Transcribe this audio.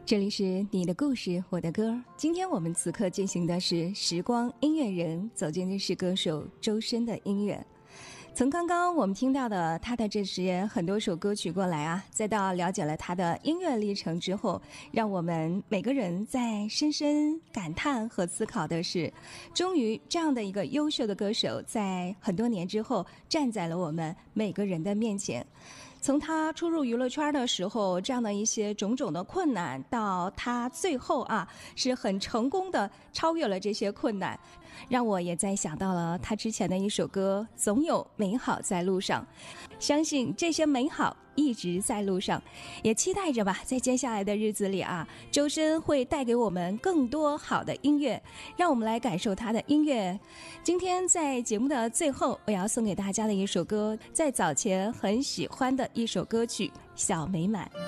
这里是你的故事我的歌，今天我们此刻进行的是时光音乐人，走进的是歌手周深的音乐。从刚刚我们听到的他的这些很多首歌曲过来啊，再到了解了他的音乐历程之后，让我们每个人在深深感叹和思考的是，终于这样的一个优秀的歌手在很多年之后站在了我们每个人的面前。从他初入娱乐圈的时候，这样的一些种种的困难，到他最后是很成功的超越了这些困难，让我也在想到了他之前的一首歌《总有美好在路上》，相信这些美好一直在路上，也期待着吧，在接下来的日子里周深会带给我们更多好的音乐，让我们来感受他的音乐。今天在节目的最后，我要送给大家的一首歌，在早前很喜欢的一首歌曲《小美满》。